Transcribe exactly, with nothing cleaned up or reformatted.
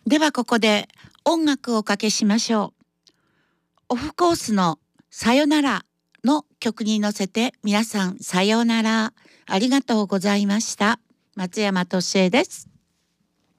ではここで音楽をおかけしましょう。オフコースのさよならの曲に乗せて皆さんさようなら、ありがとうございました。松山敏恵です。